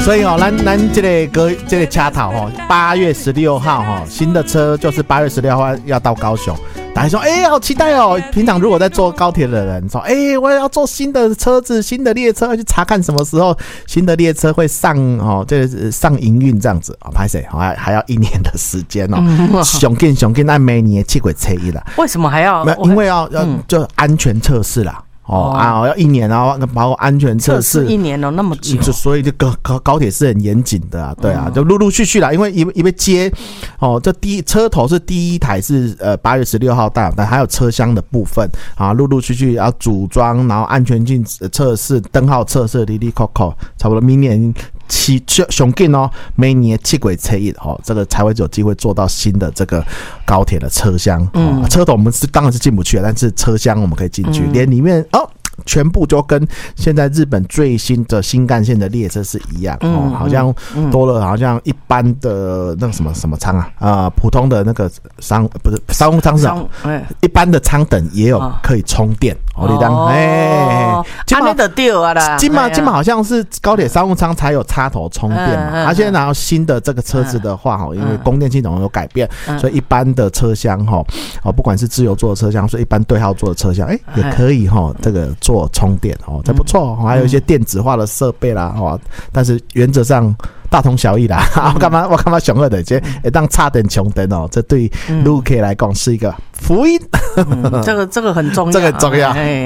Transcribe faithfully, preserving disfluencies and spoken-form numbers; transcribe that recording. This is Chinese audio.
所以哦，咱咱这个歌这个掐头哦，八月十六号哈、哦，新的车就是八月十六号要到高雄。大家说，哎、欸，好期待哦！平常如果在坐高铁的人说，哎、欸，我要坐新的车子、新的列车，去查看什么时候新的列车会上哦，这个上营运这样子啊，拍谁还还要一年的时间哦，熊紧熊紧，那每年七月初一啦。 为什么还要？ 因为要要就安全测试啦。哦啊，要一年啊，包括安全测试一年哦，那么久， 就所以这个高高铁是很严谨的啊，对啊，就陆陆续续啦，因为因为接哦，这第一车头是第一台是呃八月十六号到，但还有车厢的部分啊，陆陆续续要组装，然后安全镜测试、灯号测试，哩哩扣扣，差不多明年七上紧哦，每年七月初一哦，这个才会有机会坐到新的这个高铁的车厢。嗯，哦、车头我们是当然是进不去了，但是车厢我们可以进去，嗯、连里面哦。全部就跟现在日本最新的新干线的列车是一样、嗯、哦，好像多了，好像一般的那个什么什么舱啊，呃，普通的那个商不是商务舱是、欸，一般的舱等也有可以充电哦，你当哎， 今嘛的掉啊啦， 今嘛今嘛好像是高铁商务舱才有插头充电嘛，而、嗯、且、啊、然后新的这个车子的话哈，因为供电系统有改变，嗯、所以一般的车厢哈，哦，不管是自由座的车厢，所以一般对号座的车厢，哎、欸，也可以哈，这个。做充电哦，这不错、嗯，还有一些电子化的设备啦，哦，但是原则上大同小异啦。嗯、我干嘛我干嘛熊二的，这当差点穷灯哦，这对陆客来讲是一个福音。 嗯、这个这个很重要， 这个很重要。